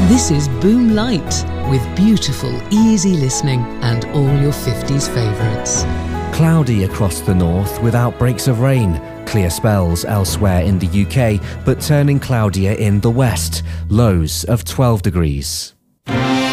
This is Boom Light with beautiful, easy listening and all your 50s favourites. Cloudy across the north with outbreaks of rain. Clear spells elsewhere in the UK, but turning cloudier in the west. Lows of 12 degrees.